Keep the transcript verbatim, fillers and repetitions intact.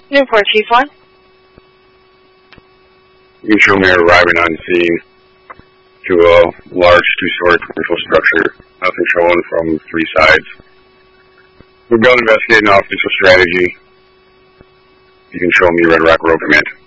Newport, Chief one. You can show me arriving on scene to a large two-story commercial structure. Nothing showing from three sides. We've been investigating official strategy. You can show me Red Rock Road Command.